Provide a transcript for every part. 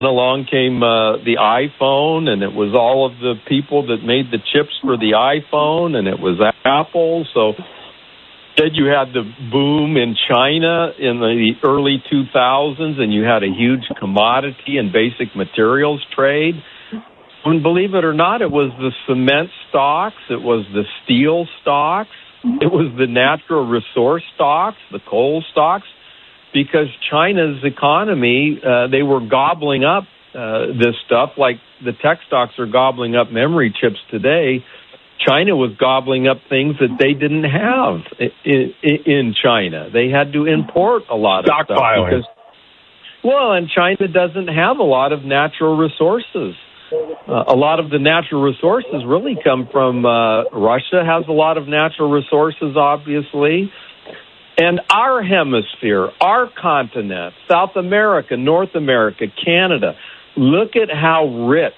along came the iPhone, and it was all of the people that made the chips for the iPhone, and it was Apple. So then you had the boom in China in the early 2000s, and you had a huge commodity and basic materials trade. And believe it or not, it was the cement stocks, it was the steel stocks, it was the natural resource stocks, the coal stocks, because China's economy, they were gobbling up this stuff like the tech stocks are gobbling up memory chips today. China was gobbling up things that they didn't have in China. They had to import a lot of stuff. Because, and China doesn't have a lot of natural resources. A lot of the natural resources really come from Russia, has a lot of natural resources, obviously. And our hemisphere, our continent, South America, North America, Canada, look at how rich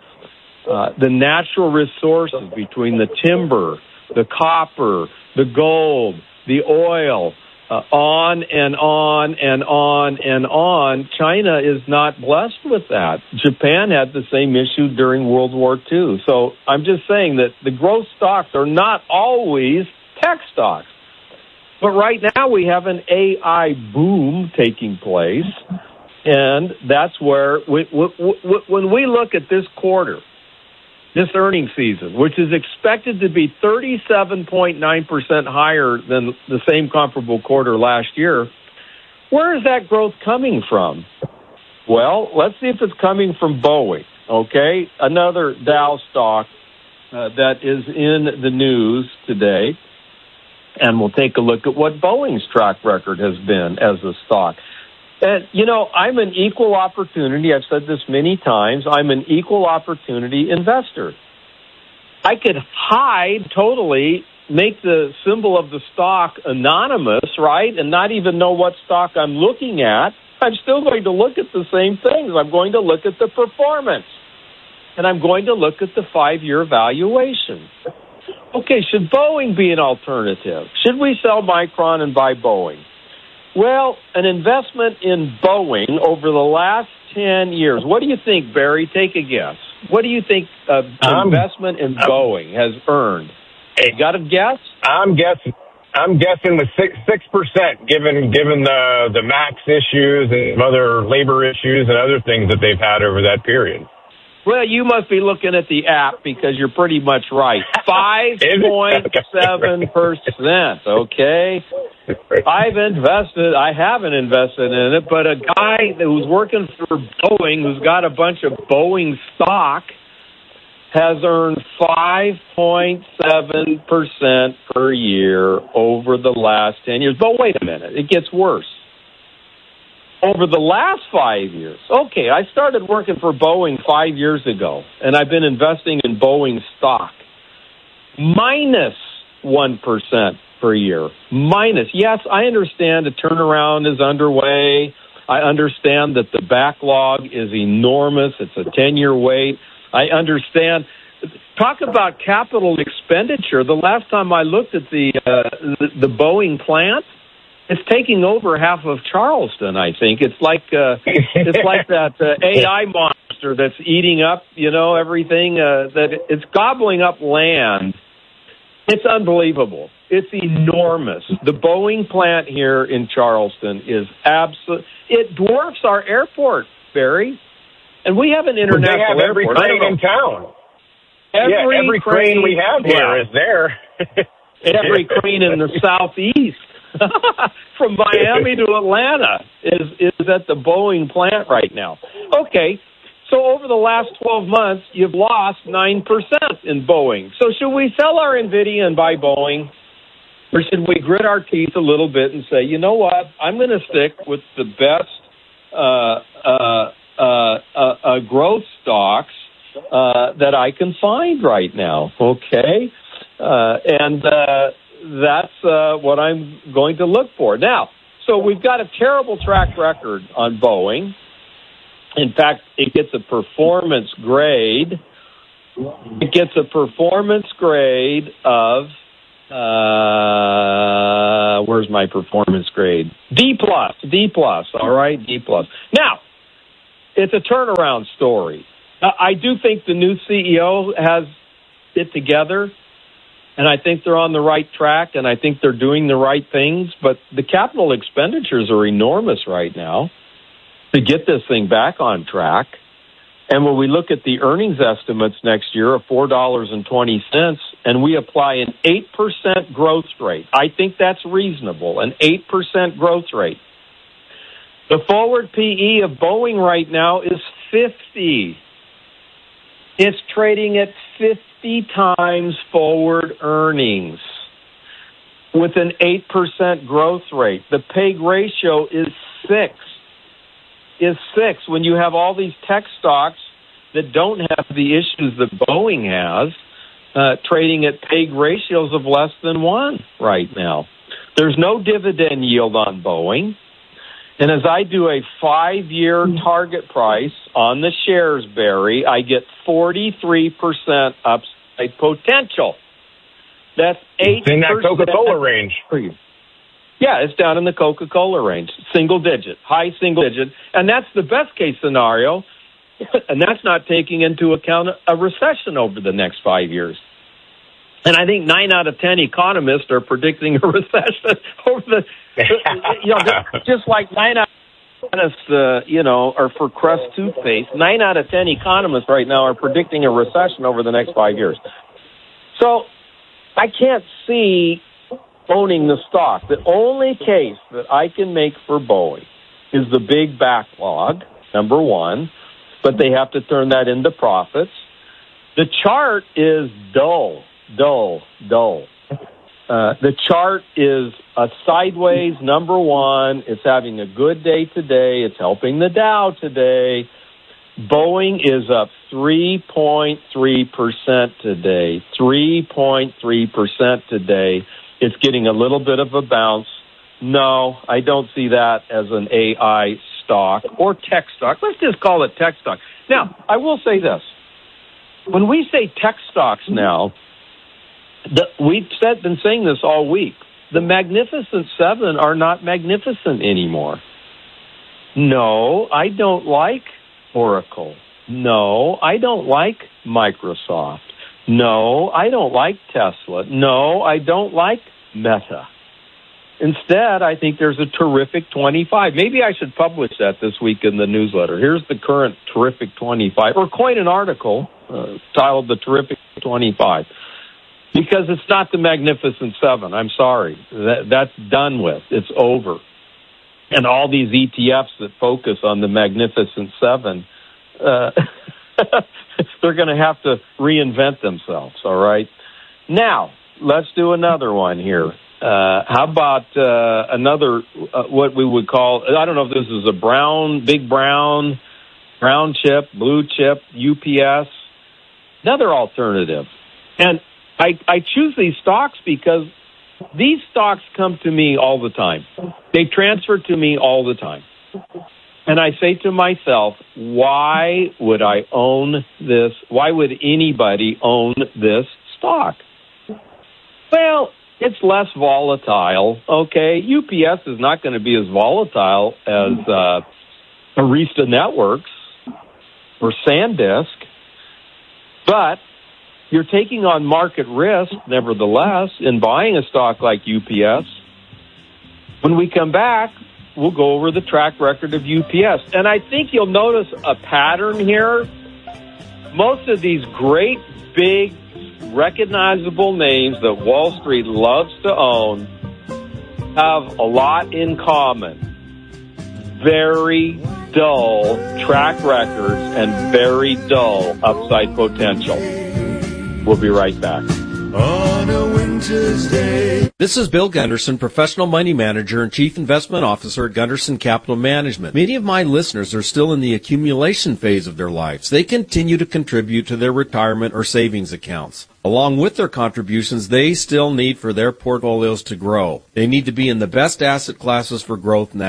the natural resources between the timber, the copper, the gold, the oil, on and on and on and on. China is not blessed with that. Japan had the same issue during World War II. So I'm just saying that the growth stocks are not always tech stocks. But right now we have an AI boom taking place, and that's where when we look at this quarter, this earnings season, which is expected to be 37.9% higher than the same comparable quarter last year, where is that growth coming from? Well, let's see if it's coming from Boeing, okay? Another Dow stock that is in the news today. And we'll take a look at what Boeing's track record has been as a stock. And, I'm an equal opportunity. I've said this many times. I'm an equal opportunity investor. I could hide totally, make the symbol of the stock anonymous, right, and not even know what stock I'm looking at. I'm still going to look at the same things. I'm going to look at the performance. And I'm going to look at the 5-year valuation. Okay, should Boeing be an alternative? Should we sell Micron and buy Boeing? Well, an investment in Boeing over the last 10 years. What do you think, Barry? Take a guess. What do you think an investment in Boeing has earned? You got a guess? I'm guessing with 6%, given the MAX issues and other labor issues and other things that they've had over that period. Well, you must be looking at the app because you're pretty much right. 5.7%, okay? I haven't invested in it, but a guy who's working for Boeing, who's got a bunch of Boeing stock, has earned 5.7% per year over the last 10 years. But wait a minute, it gets worse. Over the last 5 years, okay, I started working for Boeing 5 years ago, and I've been investing in Boeing stock. Minus 1% per year. Minus. Yes, I understand the turnaround is underway. I understand that the backlog is enormous. It's a 10-year wait. I understand. Talk about capital expenditure. The last time I looked at the Boeing plant, it's taking over half of Charleston, I think. It's like that AI monster that's eating up, everything. That it's gobbling up land. It's unbelievable. It's enormous. The Boeing plant here in Charleston is it dwarfs our airport, Barry. And we have an international airport. They have every crane in town. Every crane we have here is there. Every crane in the southeast. From Miami to Atlanta is at the Boeing plant right now. Okay, so over the last 12 months, you've lost 9% in Boeing. So should we sell our NVIDIA and buy Boeing? Or should we grit our teeth a little bit and say, you know what, I'm going to stick with the best growth stocks that I can find right now, okay? That's what I'm going to look for. Now, so we've got a terrible track record on Boeing. In fact, it gets a performance grade. It gets a performance grade of, where's my performance grade? D+, all right, D+. Now, it's a turnaround story. I do think the new CEO has it together, and I think they're on the right track, and I think they're doing the right things, but the capital expenditures are enormous right now to get this thing back on track. And when we look at the earnings estimates next year of $4.20, and we apply an 8% growth rate, I think that's reasonable, an 8% growth rate. The forward PE of Boeing right now is 50. It's trading at 50 times forward earnings with an 8% growth rate. The PEG ratio is 6. When you have all these tech stocks that don't have the issues that Boeing has, trading at PEG ratios of less than 1 right now. There's no dividend yield on Boeing. And as I do a 5-year target price on the shares, Barry, I get 43% upside potential. That's 8%. It's in that Coca-Cola range. Yeah, it's down in the Coca-Cola range, single digit, high single digit. And that's the best case scenario. And that's not taking into account a recession over the next 5 years. And I think 9 out of 10 economists are predicting a recession over the, just like 9 out of 10 economists, are for Crest toothpaste. 9 out of 10 economists right now are predicting a recession over the next 5 years. So I can't see owning the stock. The only case that I can make for Boeing is the big backlog, number one, but they have to turn that into profits. The chart is dull. The chart is a sideways, number one. It's having a good day today. It's helping the Dow today. Boeing is up 3.3% today. 3.3% today. It's getting a little bit of a bounce. No, I don't see that as an AI stock or tech stock. Let's just call it tech stock. Now, I will say this. When we say tech stocks now, we've been saying this all week. The Magnificent Seven are not magnificent anymore. No, I don't like Oracle. No, I don't like Microsoft. No, I don't like Tesla. No, I don't like Meta. Instead, I think there's a terrific 25. Maybe I should publish that this week in the newsletter. Here's the current terrific 25, or coin an article titled The Terrific 25. Because it's not the Magnificent Seven. I'm sorry. That's done with. It's over. And all these ETFs that focus on the Magnificent Seven, they're going to have to reinvent themselves, all right? Now, let's do another one here. How about another, what we would call, I don't know if this is a big brown chip, blue chip, UPS, another alternative. And I choose these stocks because these stocks come to me all the time. They transfer to me all the time. And I say to myself, why would I own this? Why would anybody own this stock? Well, it's less volatile, okay? UPS is not going to be as volatile as Arista Networks or SanDisk, but you're taking on market risk, nevertheless, in buying a stock like UPS. When we come back, we'll go over the track record of UPS. And I think you'll notice a pattern here. Most of these great, big, recognizable names that Wall Street loves to own have a lot in common. Very dull track records and very dull upside potential. We'll be right back. On a winter's day. This is Bill Gunderson, professional money manager and chief investment officer at Gunderson Capital Management. Many of my listeners are still in the accumulation phase of their lives. They continue to contribute to their retirement or savings accounts. Along with their contributions, they still need for their portfolios to grow. They need to be in the best asset classes for growth now.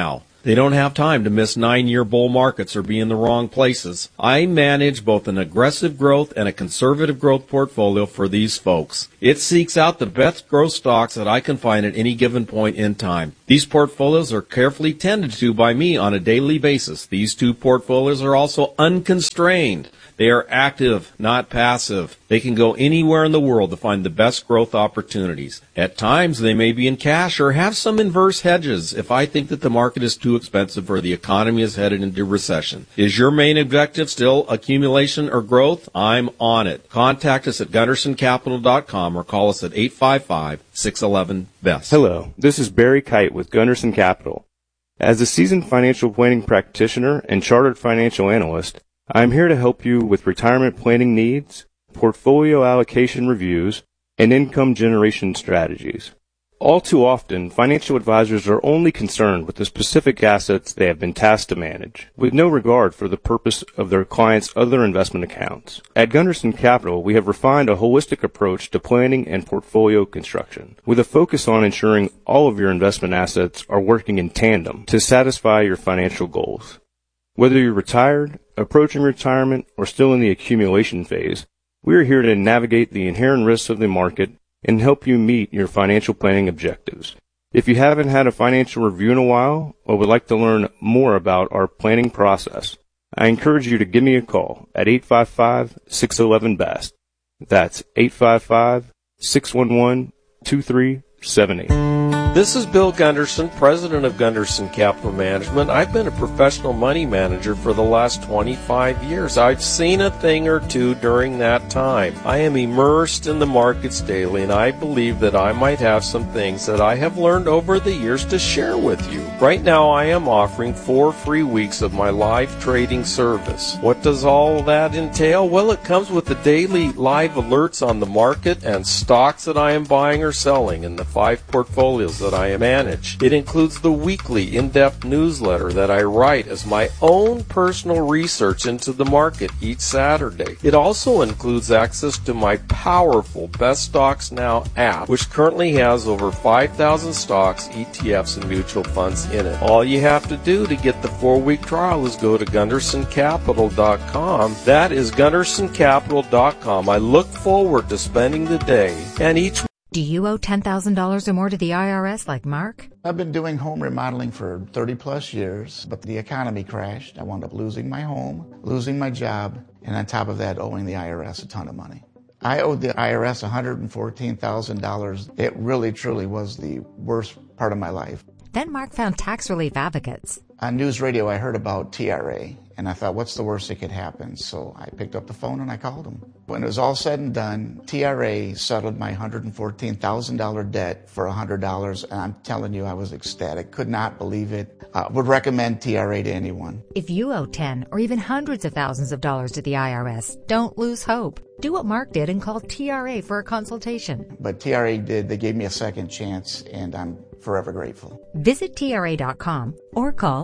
They don't have time to miss 9-year bull markets or be in the wrong places. I manage both an aggressive growth and a conservative growth portfolio for these folks. It seeks out the best growth stocks that I can find at any given point in time. These portfolios are carefully tended to by me on a daily basis. These two portfolios are also unconstrained. They are active, not passive. They can go anywhere in the world to find the best growth opportunities. At times, they may be in cash or have some inverse hedges if I think that the market is too expensive or the economy is headed into recession. Is your main objective still accumulation or growth? I'm on it. Contact us at GundersonCapital.com or call us at 855-611-BEST. Hello, this is Barry Kite with Gunderson Capital. As a seasoned financial planning practitioner and chartered financial analyst, I am here to help you with retirement planning needs, portfolio allocation reviews, and income generation strategies. All too often, financial advisors are only concerned with the specific assets they have been tasked to manage, with no regard for the purpose of their clients' other investment accounts. At Gunderson Capital, we have refined a holistic approach to planning and portfolio construction, with a focus on ensuring all of your investment assets are working in tandem to satisfy your financial goals. Whether you're retired, approaching retirement, or still in the accumulation phase, we are here to navigate the inherent risks of the market and help you meet your financial planning objectives. If you haven't had a financial review in a while or would like to learn more about our planning process, I encourage you to give me a call at 855-611-BEST. That's 855-611-2378. This is Bill Gunderson, president of Gunderson Capital Management. I've been a professional money manager for the last 25 years. I've seen a thing or two during that time. I am immersed in the markets daily, and I believe that I might have some things that I have learned over the years to share with you. Right now, I am offering 4 free weeks of my live trading service. What does all that entail? Well, it comes with the daily live alerts on the market and stocks that I am buying or selling in the 5 portfolios that I manage. It includes the weekly in-depth newsletter that I write as my own personal research into the market each Saturday. It also includes access to my powerful Best Stocks Now app, which currently has over 5,000 stocks, ETFs, and mutual funds in it. All you have to do to get the 4-week trial is go to GundersonCapital.com. That is GundersonCapital.com. I look forward to spending the day and each. Do you owe $10,000 or more to the IRS like Mark? I've been doing home remodeling for 30 plus years, but the economy crashed. I wound up losing my home, losing my job, and on top of that, owing the IRS a ton of money. I owed the IRS $114,000. It really, truly was the worst part of my life. Then Mark found tax relief advocates. On news radio, I heard about TRA, and I thought, what's the worst that could happen? So I picked up the phone and I called them. When it was all said and done, TRA settled my $114,000 debt for $100, and I'm telling you, I was ecstatic. Could not believe it. Would recommend TRA to anyone. If you owe 10 or even hundreds of thousands of dollars to the IRS, don't lose hope. Do what Mark did and call TRA for a consultation. But TRA did. They gave me a second chance, and I'm forever grateful. Visit TRA.com or call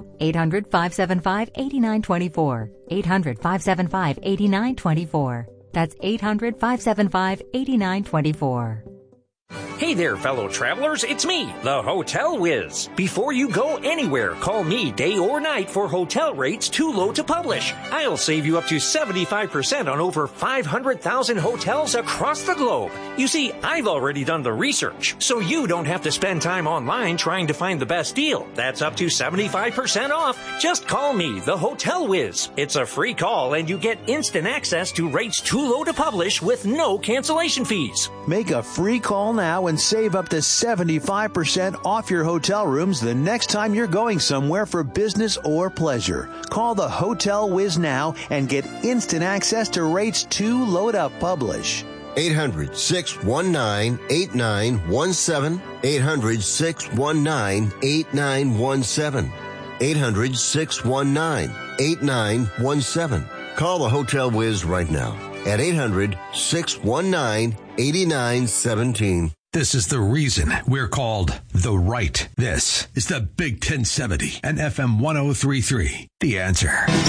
800-575-8924. 800-575-8924. That's 800-575-8924. Hey there, fellow travelers. It's me, the Hotel Whiz. Before you go anywhere, call me day or night for hotel rates too low to publish. I'll save you up to 75% on over 500,000 hotels across the globe. You see, I've already done the research, so you don't have to spend time online trying to find the best deal. That's up to 75% off. Just call me, the Hotel Whiz. It's a free call, and you get instant access to rates too low to publish with no cancellation fees. Make a free call now and save up to 75% off your hotel rooms the next time you're going somewhere for business or pleasure. Call the Hotel Whiz now and get instant access to rates too low to publish. 800-619-8917. 800-619-8917. 800-619-8917. Call the Hotel Whiz right now at 800-619-8917. This is the reason we're called The Right. This is the Big 1070 and FM 1033. The Answer.